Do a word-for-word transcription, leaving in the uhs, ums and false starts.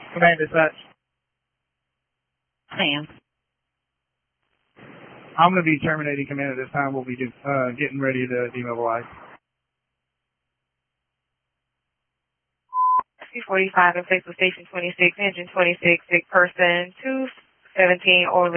Command dispatch. Sam. I'm going to be terminating command at this time. We'll be do, uh, getting ready to demobilize. C forty-five in place with station twenty-six, engine twenty-six, sick person two seventeen, Orly.